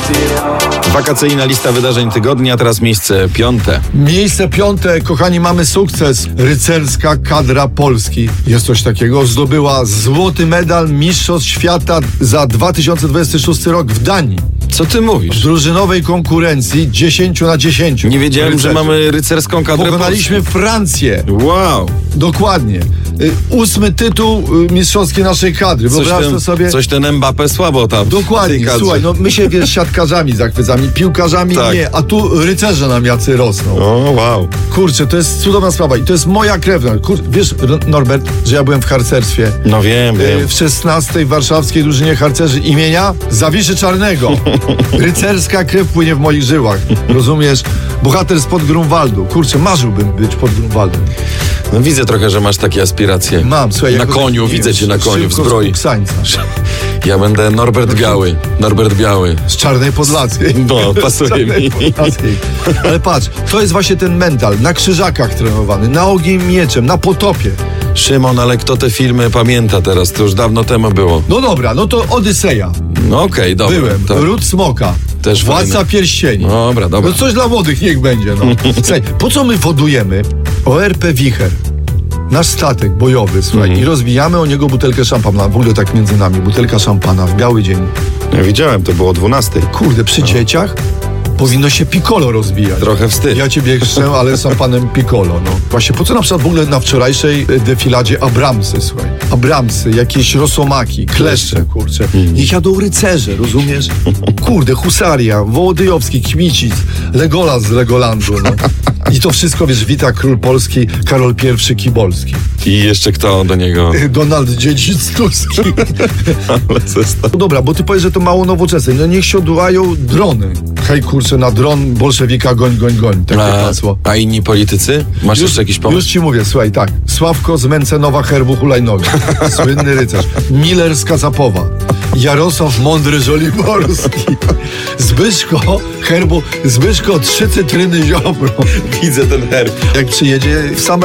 Wakacyjna lista wydarzeń tygodnia, teraz miejsce 5. Miejsce 5, kochani, mamy sukces. Rycerska kadra Polski. Jest coś takiego. Zdobyła złoty medal Mistrzostw Świata za 2026 rok w Danii. Co ty W mówisz? drużynowej konkurencji 10-10. Nie wiedziałem, Rycerzy. że mamy rycerską kadrę Pokonaliśmy Francję. Polską. Wow. Dokładnie. 8. tytuł mistrzowski naszej kadry. Wyobraź to sobie. Coś ten Mbappé słabo tam. w tej Dokładnie, kadrze. słuchaj, no my się, wiesz, siatkarzami zachwycamy, piłkarzami Tak. nie, a tu rycerze nam jacy rosną. O, wow. Kurczę, to jest cudowna sprawa i to jest moja krew. Wiesz, Norbert, że ja byłem w harcerstwie. No wiem. W 16. warszawskiej drużynie harcerzy imienia Zawiszy Czarnego. Rycerska krew płynie w moich żyłach. Rozumiesz? Bohater spod Grunwaldu. Kurczę, marzyłbym być pod Grunwaldem. No widzę trochę, że masz takie aspiracje. Mam, słuchaj. Na jako koniu, taki, widzę cię na koniu, w szybko zbroi. z Kuksańca. Ja będę Norbert Biały. Norbert Biały. Z Czarnej Podlaskiej. No, pasuje Czarnej mi. Podlaskiej. Ale patrz, to jest właśnie ten mental. Na krzyżakach trenowany, na ogniem mieczem, na potopie. Szymon, ale kto te filmy pamięta teraz? To już dawno temu było. No dobra, no to Odyseja. No okej, dobra. Byłem. To Ród Smoka. też Władca fajne. Pierścieni. Dobra. No coś dla młodych niech będzie, no. Słuchaj, po co my wodujemy ORP Wicher? Nasz statek bojowy, słuchaj, i rozbijamy o niego butelkę szampana. W ogóle tak między nami, butelka szampana w biały dzień. Ja widziałem, to było o 12. Kurde, przy dzieciach powinno się piccolo rozbijać. Trochę wstyd. Ja ciebie chrzczę, ale szampanem piccolo, no. Właśnie, po co na przykład w ogóle na wczorajszej defiladzie Abramsy, słuchaj. Abramsy, jakieś rosomaki, kleszcze, kurczę. Niech jadą rycerze, rozumiesz? Kurde, husaria, Wołodyjowski, Kmicic, Legolas z Legolandu, no. I to wszystko, wiesz, wita król Polski Karol I Kibolski. I jeszcze kto do niego? Donald Dziedzic Tuski. Ale zestaw. No dobra, bo ty powiesz, że to mało nowoczesne. No niech się odłają drony. Hej, kurczę, na dron bolszewika goń. Takie hasło. A inni politycy? Masz jeszcze jakiś pomysł? Już ci mówię, słuchaj, tak. Sławko z Mencenowa herbu hulajnoga. Słynny rycerz. Miller z Kazapowa. Jarosław Mądry Żoliborski. Zbyszko 3 cytryny Ziobro. Widzę ten herb. Jak przyjedzie w sam